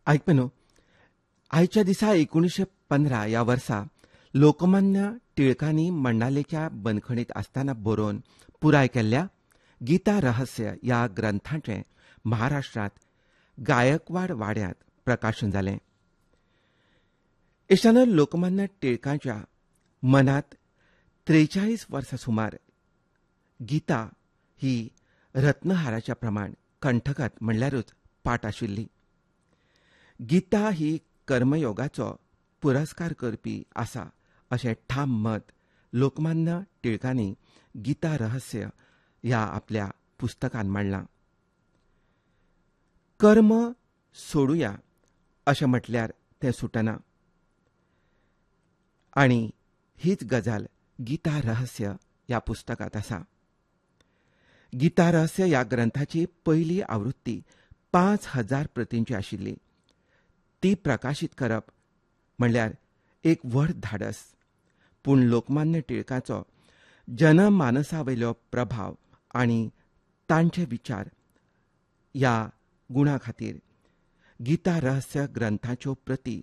आयकपेनो आयच्या दिसा 1915 ह्या वर्सा लोकमान्य टिळकांनी मंडालेच्या बंदखणीत आसतना बरोवन पुराय केल्ल्या गीता रहस्य ह्या ग्रंथाचें महाराष्ट्रांत गायकवाड वाड्यांत प्रकाशन जालें. इश्टानो, लोकमान्य टिळकांच्या मनांत 43 वर्सां सुमार गीता ही रत्नहाराच्या प्रमाण कंठकथ म्हणल्यारूच पाठ आशिल्ली. गीता ही कर्मयोगाचो पुरस्कार करपी आसा अशें ठाम मत लोकमान्य टिळकांनी गीता रहस्य ह्या आपल्या पुस्तकांत मांडलां. कर्म सोडुया अशें म्हटल्यार तें सुटना आनी हीच गजाल गीता रहस्य ह्या पुस्तकांत आसा. गीता रहस्य ह्या ग्रंथाची पयली आवृत्ती 5000 प्रतींची आशिल्ली. ती प्रकाशीत करप म्हणल्यार एक व्हड धाडस. पूण लोकमान्य टिळकाचो जनमानसावयलो प्रभाव आनी तांचे विचार ह्या गुणा खातीर गीता रहस्य ग्रंथाच्यो प्रती